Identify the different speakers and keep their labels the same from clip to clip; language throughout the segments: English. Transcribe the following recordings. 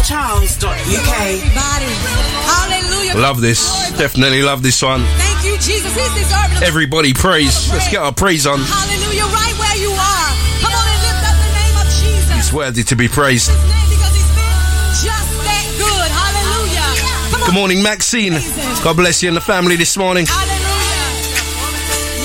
Speaker 1: brothercharles.uk.
Speaker 2: Hallelujah.
Speaker 3: Love this. Definitely love this one.
Speaker 2: Thank you, Jesus. He's deserving of
Speaker 3: Everybody praise. Let's get our praise on.
Speaker 2: hallelujah, right where you are. Come on and lift up the name of Jesus.
Speaker 3: He's worthy to be praised.
Speaker 2: His name, because he's been just that good. Hallelujah. Come on.
Speaker 3: Good morning, Maxine. God bless you and the family this morning.
Speaker 2: Hallelujah.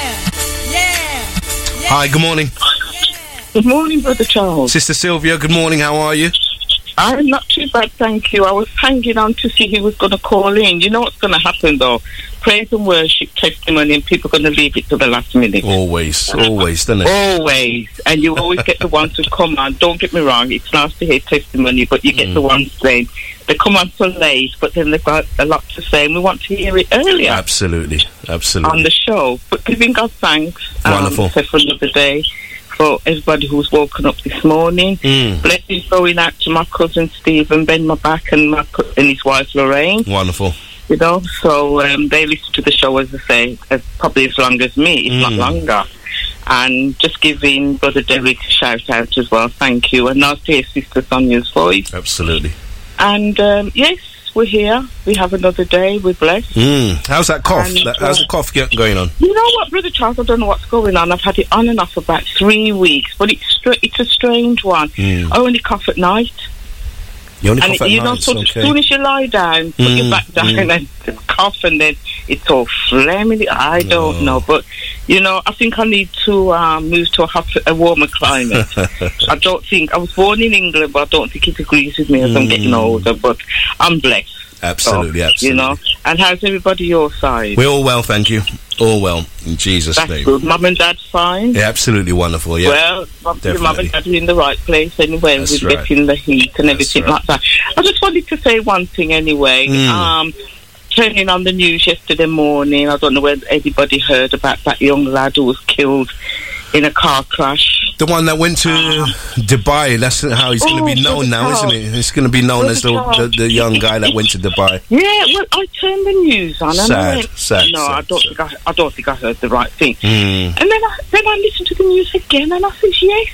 Speaker 2: Yeah.
Speaker 3: Hi, good morning.
Speaker 4: Good morning, Brother Charles.
Speaker 3: Sister Sylvia, good morning. How are you?
Speaker 4: I'm not too bad, thank you. I was hanging on to see who was going to call in. You know what's going to happen, though? Praise and worship, testimony, and people are going to leave it to the last minute.
Speaker 3: Always, doesn't it?
Speaker 4: Always. And you always get the ones who come on. Don't get me wrong, it's nice to hear testimony, but you get the ones saying they come on so late, but then they've got a lot to say, and we want to hear it earlier.
Speaker 3: Absolutely.
Speaker 4: On the show. But giving God thanks.
Speaker 3: Wonderful.
Speaker 4: For another day. For everybody who's woken up this morning. Blessings going out to my cousin Stephen, Ben my back, and his wife Lorraine.
Speaker 3: Wonderful.
Speaker 4: You know, so they listen to the show, as I say, probably as long as me, if not longer. And just giving Brother Derek a shout out as well. Thank you. And nice to hear Sister Sonia's voice.
Speaker 3: Absolutely.
Speaker 4: And yes, we're here. We have another day. We're blessed.
Speaker 3: How's that cough?
Speaker 4: And,
Speaker 3: How's the cough going on?
Speaker 4: You know what, Brother Charles? I don't know what's going on. I've had it on and off for about 3 weeks, but it's a strange one. I only cough at night.
Speaker 3: You only cough at
Speaker 4: you know,
Speaker 3: night,
Speaker 4: so as soon as you lie down, put your back down and cough, and then it's all phlegmy. I don't know, but you know, I think I need to move to a warmer climate. I don't think I was born in England, but I don't think it agrees with me as I'm getting older. But I'm blessed.
Speaker 3: Absolutely,
Speaker 4: so,
Speaker 3: absolutely.
Speaker 4: You know, and how's everybody your side?
Speaker 3: We're all well, thank you. All well, in Jesus'
Speaker 4: That's
Speaker 3: name.
Speaker 4: Good. Mum and Dad fine?
Speaker 3: Yeah, absolutely wonderful, yeah.
Speaker 4: Well, your mum and Dad are in the right place anyway,
Speaker 3: That's
Speaker 4: with
Speaker 3: right.
Speaker 4: getting the heat and everything like that. I just wanted to say one thing anyway. Turning on the news yesterday morning, I don't know whether anybody heard about that young lad who was killed in a car crash.
Speaker 3: The one that went to Dubai, that's how he's going to be known now, isn't it? It's going to be known as the young guy that went to Dubai.
Speaker 4: Yeah, well, I turned the news on and I went, I don't think I heard the right thing. And then I listened to the news again and I said, yes,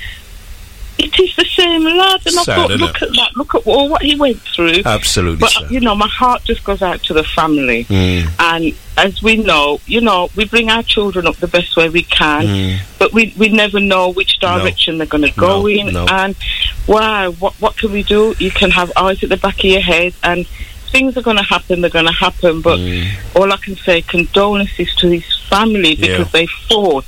Speaker 4: it is the same lad. And I thought, look at that, look at all what he went through.
Speaker 3: Absolutely.
Speaker 4: But, you know, my heart just goes out to the family. And as we know, you know, we bring our children up the best way we can, but we never know which direction they're going to go in. And, wow, what can we do? You can have eyes at the back of your head, and things are going to happen, they're going to happen. But all I can say, condolences to his family, because they fought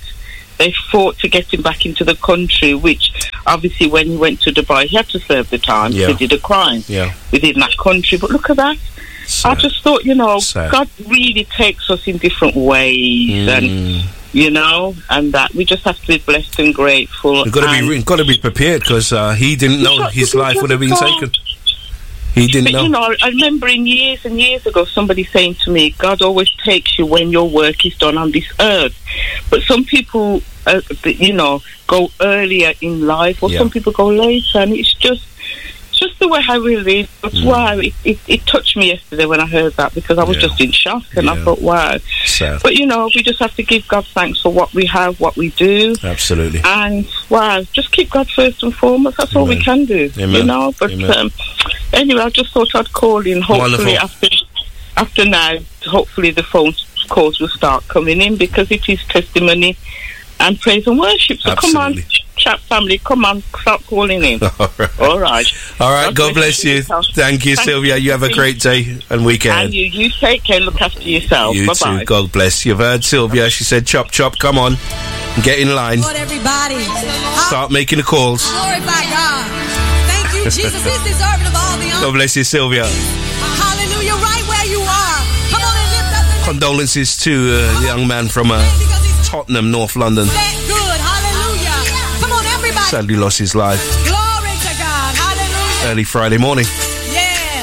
Speaker 4: to get him back into the country, which obviously when he went to Dubai, he had to serve the time. He did a crime within that country. But look at that. I just thought, you know, God really takes us in different ways, and you know, and that we just have to be blessed and grateful.
Speaker 3: You've got to be prepared, because he didn't know his life would have been taken. He didn't know.
Speaker 4: You know, I remember years and years ago somebody saying to me, God always takes you when your work is done on this earth. But some people, you know, go earlier in life, or some people go later, and it's just the way how we live. But wow, it touched me yesterday when I heard that, because I was just in shock, and I thought, wow.
Speaker 3: Sad.
Speaker 4: But you know, we just have to give God thanks for what we have, what we do.
Speaker 3: Absolutely.
Speaker 4: And wow, just keep God first and foremost. That's all we can do.
Speaker 3: Amen.
Speaker 4: You know. But anyway, I just thought I'd call in. Hopefully after now, hopefully the phone calls will start coming in, because it is testimony and praise and worship. So come on, chat family, come on, start calling in. All right.
Speaker 3: God bless you. Thank you, Sylvia. You have a great day and weekend.
Speaker 4: And you take care, look after yourself.
Speaker 3: You
Speaker 4: Bye-bye.
Speaker 3: too. God bless. You've heard Sylvia. She said, chop, chop, come on. Get in line.
Speaker 2: Everybody.
Speaker 3: Start making the calls.
Speaker 2: Glorify God. Thank you, Jesus. He's deserving of all the honor.
Speaker 3: God bless you, Sylvia.
Speaker 2: Hallelujah. Right where you are. Come on and lift up the
Speaker 3: Condolences to the young man from Tottenham, North London.
Speaker 2: good. Hallelujah. Come on, everybody.
Speaker 3: Sadly lost his life
Speaker 2: Glory to God. Hallelujah.
Speaker 3: early Friday morning.